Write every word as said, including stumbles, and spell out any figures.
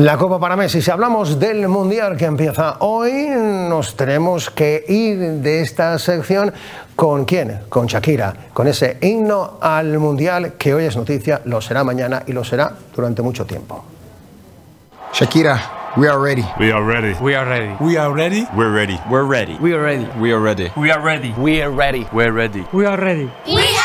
La Copa para Messi. Si hablamos del Mundial que empieza hoy, nos tenemos que ir de esta sección con ¿quién? Con Shakira, con ese himno al Mundial que hoy es noticia, lo será mañana y lo será durante mucho tiempo. Shakira, we are ready. We are ready. We are ready. We are ready. We're ready. We're ready. We are ready. We are ready. We are ready. We are ready. We're ready. We are ready. We are